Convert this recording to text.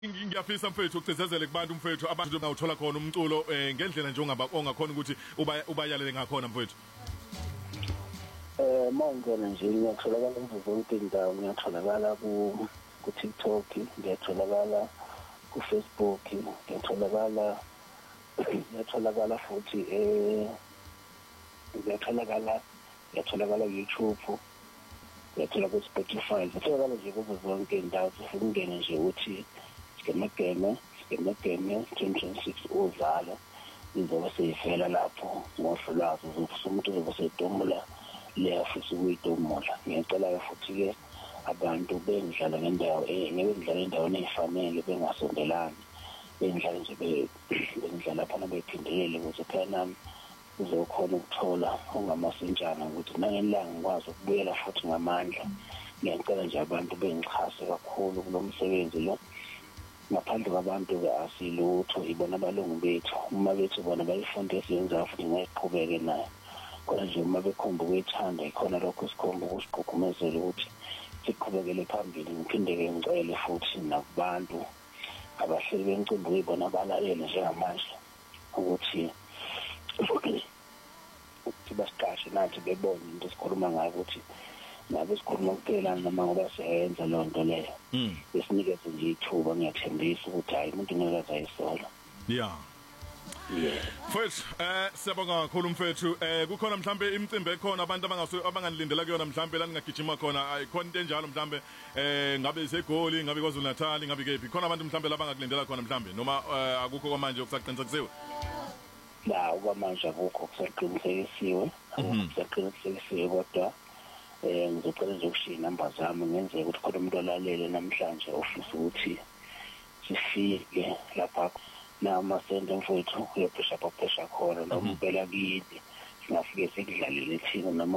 Ngiyafisa mfethu ukucezezele kubantu mfethu abantu bangawuthola khona umculo ngendlela nje ongakhona ukuthi ubayalele ngakhona mfethu. Mawungena nje ngiyatholakala kuzo zonke indawo, ngiyatholakala ku TikTok, ngiyatholakala ku Facebook, ngiyatholakala futhi ngiyatholakala YouTube, ngiyatholakala ku Spotify, ngiyatholakala nje kuzo zonke indawo. Ufike ungene nje uthi Gemegeme 2026 uzala izobe seyifela lapho ngohlo lwazo umuntu uzobe seyitomula leya futhi ukuyitomula. Ngiyacela futhi ke abantu bengidlala ngendawo ngibedlala endaweni ezifanele, bengasondelani, bengidlala nje bengidlala phana bephindelele ukuthi phela nami uzokhona ukuthola ongamasinjana ukuthi nangelanga ngikwazi ukubuyela futhi ngamandla. Ngiyacela nje abantu bengixhase kakhulu kulomsebenzi lo. Ngaphandle kwabantu asilutho, ibona abalungu bethu. Uma bethu bona bayifunde esiyenza futhi ngayiqhubeke nayo. Kodwa nje uma bekhomba ukuyithanda ikhona lokho sikhomba ukusiqhuqhumezela ukuthi siqhubekele phambili. Ngiphinde-ke ngicele futhi nakubantu abahleli bencimbi uyibona abalalele njengamanje ukuthi basiqashe nathi bebone into esikhuluma ngayo ukuthi nabe sikhuluma kuphela noma ngoba siyenza leyo nto leyo. Besinikeze nje ithuba, ngiyathembisa ukuthi hayi umuntu ngeke ayisola. Yeah. Mfethu siyabonga kakhulu mfethu. Kukhona mhlambe imicimbi ekhona abantu abanganilindela kuyona mhlambe la ningagijima khona, ayikhona into enjalo mhlambe ngabe iseGoli, ngabe KwaZulu Natal, ngabe kephi khona abantu mhlambe labangakulindela khona mhlambe noma akukho kwamanje okusaqinisekisiwe? La kwamanje akukho kusaqinisekisiwe, kusaqinisekisiwe kodwa ngizocela nje ukushiya inamba zami ngenzeka ukuthi khona umuntu olalele namhlanje ofisa ukuthi sifike lapha na masende mfowethu uyophesha khona noma impela kuyini singafike sikudlalele thina noma